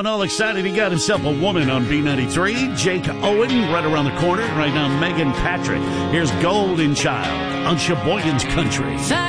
and all excited. He got himself a woman on B93. Jake Owen right around the corner. Right now, Megan Patrick. Here's Golden Child on Sheboygan's Country.